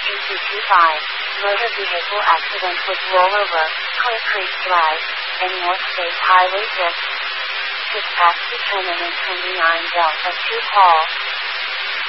225, motor vehicle accident with rollover, Clear Creek Drive, and North State Highway 6. Dispatch determinant 29 Delta 2 call.